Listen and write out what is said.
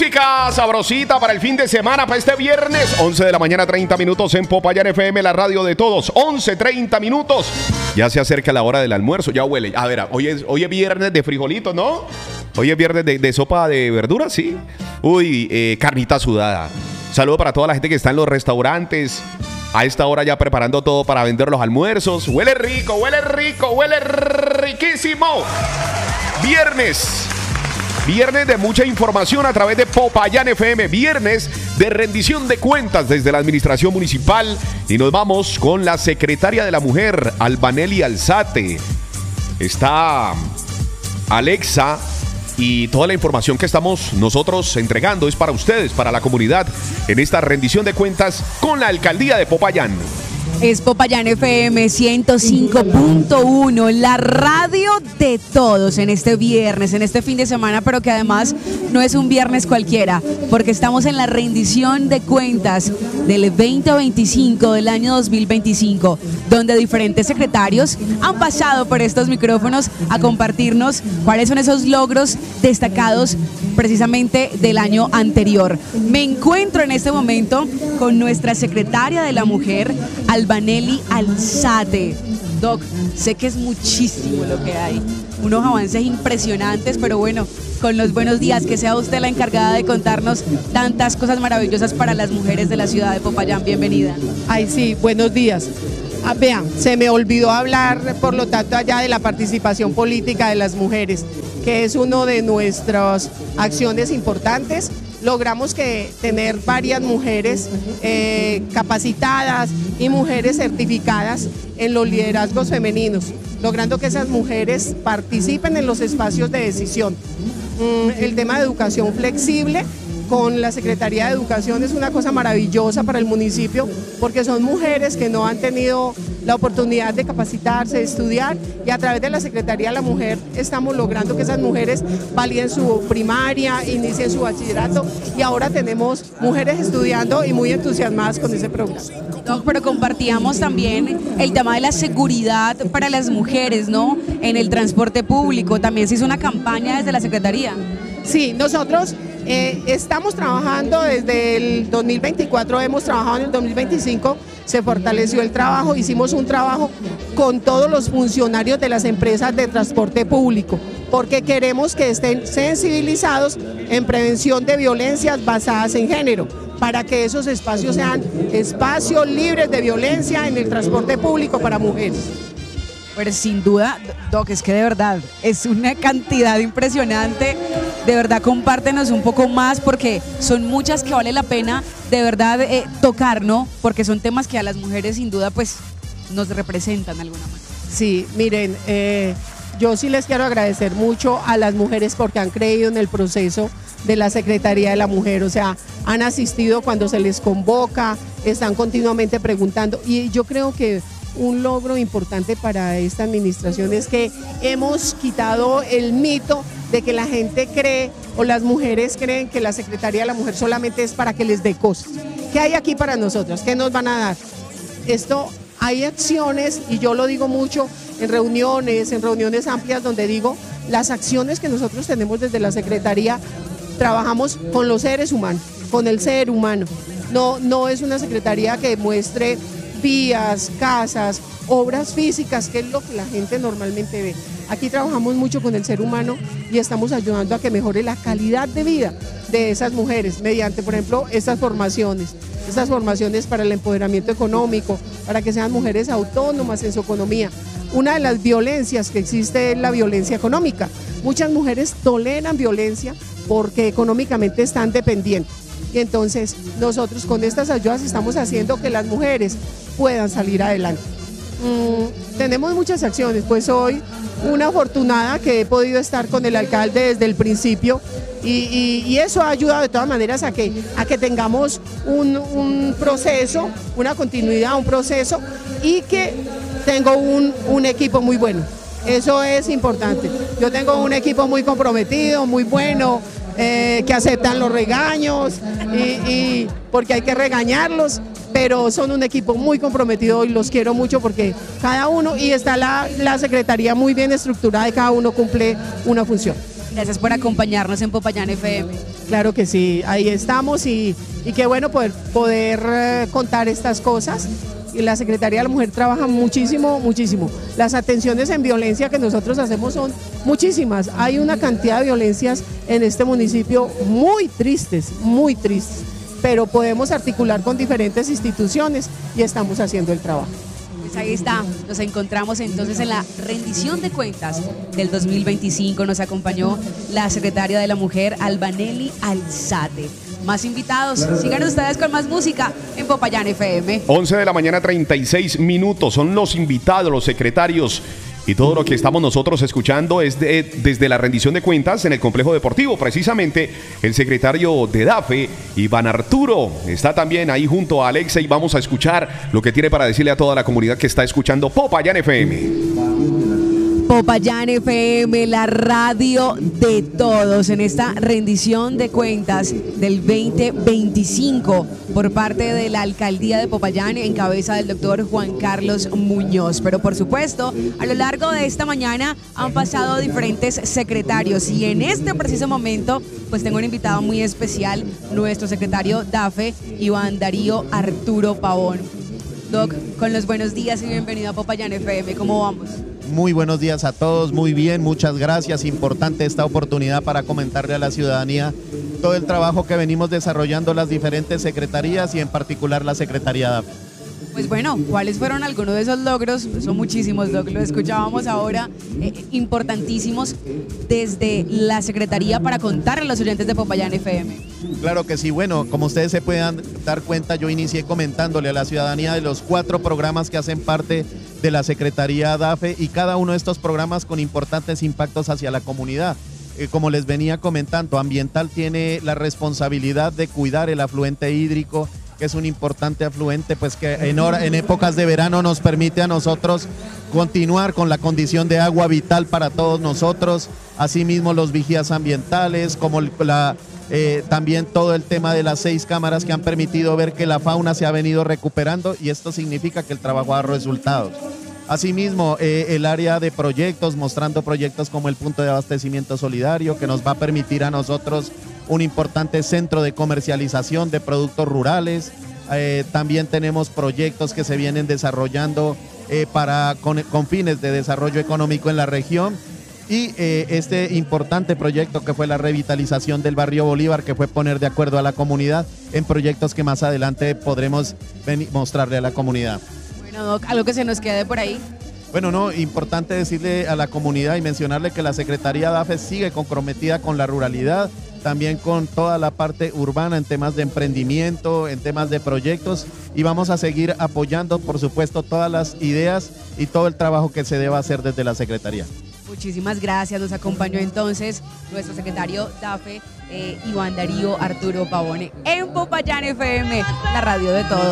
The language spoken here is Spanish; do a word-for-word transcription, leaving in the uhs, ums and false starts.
Música sabrosita para el fin de semana, para este viernes, once de la mañana, treinta minutos en Popayán F M, la radio de todos. once, treinta minutos. Ya se acerca la hora del almuerzo, ya huele. A ver, hoy es, hoy es viernes de frijolitos, ¿no? Hoy es viernes de, de sopa de verduras, sí. Uy, eh, carnita sudada. Saludo para toda la gente que está en los restaurantes. A esta hora ya preparando todo para vender los almuerzos. Huele rico, huele rico, huele riquísimo. Viernes. Viernes de mucha información a través de Popayán F M. Viernes de rendición de cuentas desde la administración municipal. Y nos vamos con la secretaria de la mujer, Albanelli Alzate. Está Alexa. Y toda la información que estamos nosotros entregando es para ustedes, para la comunidad, en esta rendición de cuentas con la alcaldía de Popayán. Es Popayán F M ciento cinco punto uno, la radio de todos en este viernes, en este fin de semana, pero que además no es un viernes cualquiera, porque estamos en la rendición de cuentas del veinte veinticinco del año dos mil veinticinco, donde diferentes secretarios han pasado por estos micrófonos a compartirnos cuáles son esos logros destacados precisamente del año anterior. Me encuentro en este momento con nuestra secretaria de la mujer, Albanelli Alzate. Doc, sé que es muchísimo lo que hay, unos avances impresionantes, pero bueno, con los buenos días, que sea usted la encargada de contarnos tantas cosas maravillosas para las mujeres de la ciudad de Popayán. Bienvenida. Ay, sí, buenos días. Ah, vean, se me olvidó hablar, por lo tanto, allá de la participación política de las mujeres, que es una de nuestras acciones importantes. Logramos que tener varias mujeres eh, capacitadas y mujeres certificadas en los liderazgos femeninos, logrando que esas mujeres participen en los espacios de decisión. Mm, el tema de educación flexible con la Secretaría de Educación es una cosa maravillosa para el municipio, porque son mujeres que no han tenido la oportunidad de capacitarse, de estudiar, y a través de la Secretaría de la Mujer estamos logrando que esas mujeres validen su primaria, inicien su bachillerato, y ahora tenemos mujeres estudiando y muy entusiasmadas con ese programa. No, pero compartíamos también el tema de la seguridad para las mujeres, ¿no? En el transporte público, también se hizo una campaña desde la Secretaría. Sí, nosotros eh, estamos trabajando desde el dos mil veinticuatro, hemos trabajado en el dos mil veinticinco, se fortaleció el trabajo, hicimos un trabajo con todos los funcionarios de las empresas de transporte público, porque queremos que estén sensibilizados en prevención de violencias basadas en género, para que esos espacios sean espacios libres de violencia en el transporte público para mujeres. Pero sin duda, Doc, es que de verdad es una cantidad impresionante. De verdad, compártenos un poco más, porque son muchas que vale la pena de verdad eh, tocar, ¿no? Porque son temas que a las mujeres sin duda pues nos representan de alguna manera. Sí, miren, eh, yo sí les quiero agradecer mucho a las mujeres porque han creído en el proceso de la Secretaría de la Mujer, o sea, han asistido cuando se les convoca, están continuamente preguntando, y yo creo que un logro importante para esta administración es que hemos quitado el mito de que la gente cree o las mujeres creen que la Secretaría de la Mujer solamente es para que les dé cosas. ¿Qué hay aquí para nosotros? ¿Qué nos van a dar? Esto, hay acciones, y yo lo digo mucho en reuniones, en reuniones amplias donde digo, las acciones que nosotros tenemos desde la Secretaría, trabajamos con los seres humanos, con el ser humano. No, no es una Secretaría que muestre vías, casas, obras físicas, que es lo que la gente normalmente ve. Aquí trabajamos mucho con el ser humano y estamos ayudando a que mejore la calidad de vida de esas mujeres mediante, por ejemplo, estas formaciones, estas formaciones para el empoderamiento económico, para que sean mujeres autónomas en su economía. Una de las violencias que existe es la violencia económica. Muchas mujeres toleran violencia porque económicamente están dependientes. Y entonces nosotros con estas ayudas estamos haciendo que las mujeres puedan salir adelante. Mm, tenemos muchas acciones, pues soy una afortunada que he podido estar con el alcalde desde el principio y, y, y eso ha ayudado de todas maneras a que, a que tengamos un, un proceso, una continuidad, un proceso, y que tengo un, un equipo muy bueno. Eso es importante. Yo tengo un equipo muy comprometido, muy bueno, eh, que aceptan los regaños, y, y porque hay que regañarlos, pero son un equipo muy comprometido y los quiero mucho porque cada uno, y está la, la secretaría muy bien estructurada y cada uno cumple una función. Gracias por acompañarnos en Popayán F M. Claro que sí, ahí estamos y, y qué bueno poder, poder eh, contar estas cosas. Y la Secretaría de la Mujer trabaja muchísimo, muchísimo. Las atenciones en violencia que nosotros hacemos son muchísimas. Hay una cantidad de violencias en este municipio muy tristes, muy tristes, pero podemos articular con diferentes instituciones y estamos haciendo el trabajo. Pues ahí está, nos encontramos entonces en la rendición de cuentas del dos mil veinticinco. Nos acompañó la Secretaria de la Mujer, Albanelli Alzate. Más invitados, sigan ustedes con más música en Popayán F M. once de la mañana, treinta y seis minutos. Son los invitados, los secretarios. Y todo lo que estamos nosotros escuchando es de, desde la rendición de cuentas en el complejo deportivo. Precisamente el secretario de DAFE, Iván Arturo, está también ahí junto a Alexa y vamos a escuchar lo que tiene para decirle a toda la comunidad que está escuchando Popayán F M. Popayán F M, la radio de todos, en esta rendición de cuentas del veinte veinticinco por parte de la Alcaldía de Popayán en cabeza del doctor Juan Carlos Muñoz. Pero por supuesto, a lo largo de esta mañana han pasado diferentes secretarios y en este preciso momento pues tengo un invitado muy especial, nuestro secretario DAFE, Iván Darío Arturo Pavón. Doc, con los buenos días y bienvenido a Popayán F M, ¿cómo vamos? Muy buenos días a todos, muy bien, muchas gracias. Importante esta oportunidad para comentarle a la ciudadanía todo el trabajo que venimos desarrollando las diferentes secretarías y en particular la Secretaría DAFE. Pues bueno, ¿cuáles fueron algunos de esos logros? Son muchísimos, Doc, lo escuchábamos ahora, eh, importantísimos desde la Secretaría para contarle a los oyentes de Popayán F M. Claro que sí, bueno, como ustedes se puedan dar cuenta, yo inicié comentándole a la ciudadanía de los cuatro programas que hacen parte de la Secretaría DAFE y cada uno de estos programas con importantes impactos hacia la comunidad. Eh, como les venía comentando, Ambiental tiene la responsabilidad de cuidar el afluente hídrico, que es un importante afluente, pues que en, hora, en épocas de verano nos permite a nosotros continuar con la condición de agua vital para todos nosotros, asimismo los vigías ambientales, como la, eh, también todo el tema de las seis cámaras que han permitido ver que la fauna se ha venido recuperando y esto significa que el trabajo ha dado resultados. Asimismo, eh, el área de proyectos, mostrando proyectos como el punto de abastecimiento solidario, que nos va a permitir a nosotros un importante centro de comercialización de productos rurales. Eh, también tenemos proyectos que se vienen desarrollando eh, para, con, con fines de desarrollo económico en la región. Y eh, este importante proyecto que fue la revitalización del barrio Bolívar, que fue poner de acuerdo a la comunidad en proyectos que más adelante podremos mostrarle a la comunidad. Bueno, Doc, algo que se nos quede por ahí. Bueno, no, importante decirle a la comunidad y mencionarle que la Secretaría DAFE sigue comprometida con la ruralidad, también con toda la parte urbana en temas de emprendimiento, en temas de proyectos y vamos a seguir apoyando, por supuesto, todas las ideas y todo el trabajo que se deba hacer desde la Secretaría. Muchísimas gracias, nos acompañó entonces nuestro secretario DAFE, eh, Iván Darío Arturo Pavone, en Popayán F M, la radio de todos.